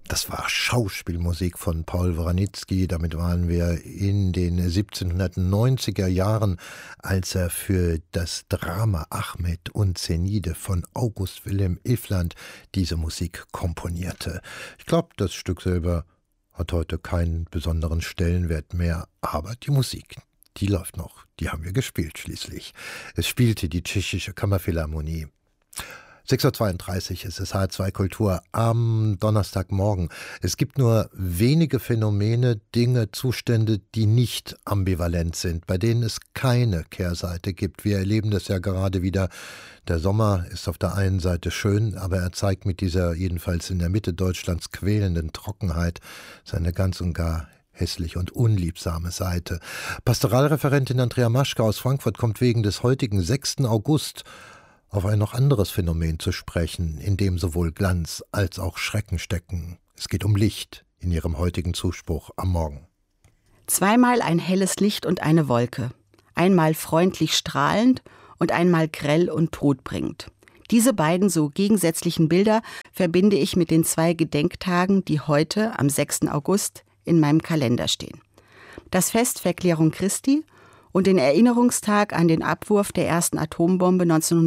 Das war Schauspielmusik von Paul Wranitzky. Damit waren wir in den 1790er Jahren, als er für das Drama Ahmed und Zenide von August Wilhelm Iffland diese Musik komponierte. Ich glaube, das Stück selber hat heute keinen besonderen Stellenwert mehr, aber die Musik, die läuft noch. Die haben wir gespielt schließlich. Es spielte die Tschechische Kammerphilharmonie. 6.32 Uhr ist es H2 Kultur am Donnerstagmorgen. Es gibt nur wenige Phänomene, Dinge, Zustände, die nicht ambivalent sind, bei denen es keine Kehrseite gibt. Wir erleben das ja gerade wieder. Der Sommer ist auf der einen Seite schön, aber er zeigt mit dieser, jedenfalls in der Mitte Deutschlands, quälenden Trockenheit seine ganz und gar hässlich und unliebsame Seite. Pastoralreferentin Andrea Maschke aus Frankfurt kommt wegen des heutigen 6. August auf ein noch anderes Phänomen zu sprechen, in dem sowohl Glanz als auch Schrecken stecken. Es geht um Licht in ihrem heutigen Zuspruch am Morgen. Zweimal ein helles Licht und eine Wolke. Einmal freundlich strahlend und einmal grell und todbringend. Diese beiden so gegensätzlichen Bilder verbinde ich mit den 2 Gedenktagen, die heute, am 6. August, in meinem Kalender stehen. Das Fest Verklärung Christi und den Erinnerungstag an den Abwurf der ersten Atombombe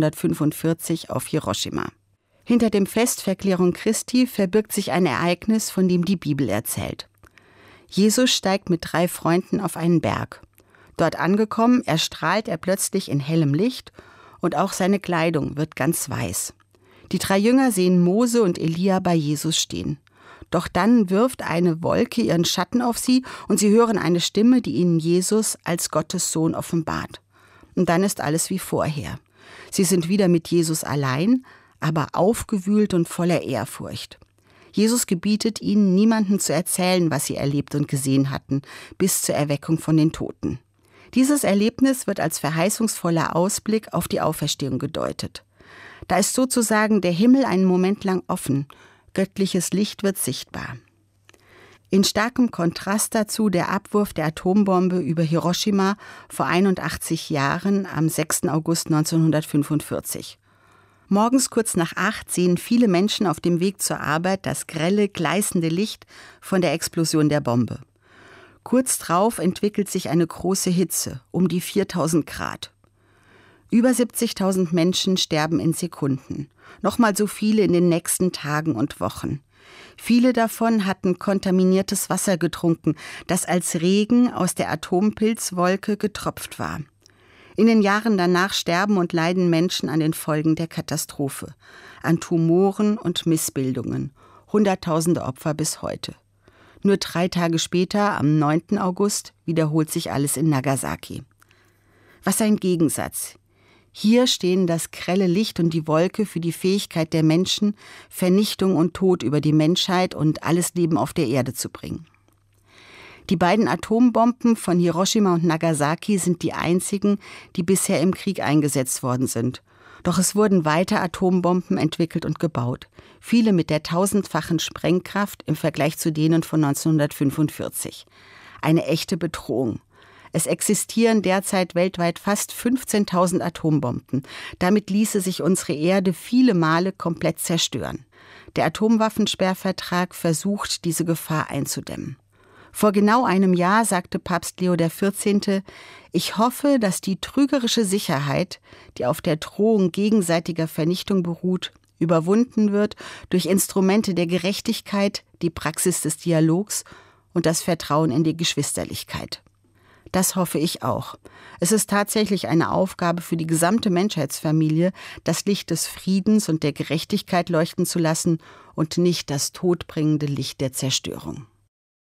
1945 auf Hiroshima. Hinter dem Fest Verklärung Christi verbirgt sich ein Ereignis, von dem die Bibel erzählt. Jesus steigt mit 3 Freunden auf einen Berg. Dort angekommen, erstrahlt er plötzlich in hellem Licht und auch seine Kleidung wird ganz weiß. Die 3 Jünger sehen Mose und Elia bei Jesus stehen. Doch dann wirft eine Wolke ihren Schatten auf sie und sie hören eine Stimme, die ihnen Jesus als Gottes Sohn offenbart. Und dann ist alles wie vorher. Sie sind wieder mit Jesus allein, aber aufgewühlt und voller Ehrfurcht. Jesus gebietet ihnen, niemandem zu erzählen, was sie erlebt und gesehen hatten, bis zur Erweckung von den Toten. Dieses Erlebnis wird als verheißungsvoller Ausblick auf die Auferstehung gedeutet. Da ist sozusagen der Himmel einen Moment lang offen. Göttliches Licht wird sichtbar. In starkem Kontrast dazu der Abwurf der Atombombe über Hiroshima vor 81 Jahren am 6. August 1945. Morgens kurz nach 8 sehen viele Menschen auf dem Weg zur Arbeit das grelle, gleißende Licht von der Explosion der Bombe. Kurz drauf entwickelt sich eine große Hitze, um die 4000 Grad. Über 70.000 Menschen sterben in Sekunden. Nochmal so viele in den nächsten Tagen und Wochen. Viele davon hatten kontaminiertes Wasser getrunken, das als Regen aus der Atompilzwolke getropft war. In den Jahren danach sterben und leiden Menschen an den Folgen der Katastrophe, an Tumoren und Missbildungen. Hunderttausende Opfer bis heute. Nur 3 Tage später, am 9. August, wiederholt sich alles in Nagasaki. Was ein Gegensatz. Hier stehen das grelle Licht und die Wolke für die Fähigkeit der Menschen, Vernichtung und Tod über die Menschheit und alles Leben auf der Erde zu bringen. Die beiden Atombomben von Hiroshima und Nagasaki sind die einzigen, die bisher im Krieg eingesetzt worden sind. Doch es wurden weiter Atombomben entwickelt und gebaut. Viele mit der 1000-fachen Sprengkraft im Vergleich zu denen von 1945. Eine echte Bedrohung. Es existieren derzeit weltweit fast 15.000 Atombomben. Damit ließe sich unsere Erde viele Male komplett zerstören. Der Atomwaffensperrvertrag versucht, diese Gefahr einzudämmen. Vor genau einem Jahr sagte Papst Leo XIV., ich hoffe, dass die trügerische Sicherheit, die auf der Drohung gegenseitiger Vernichtung beruht, überwunden wird durch Instrumente der Gerechtigkeit, die Praxis des Dialogs und das Vertrauen in die Geschwisterlichkeit. Das hoffe ich auch. Es ist tatsächlich eine Aufgabe für die gesamte Menschheitsfamilie, das Licht des Friedens und der Gerechtigkeit leuchten zu lassen und nicht das todbringende Licht der Zerstörung.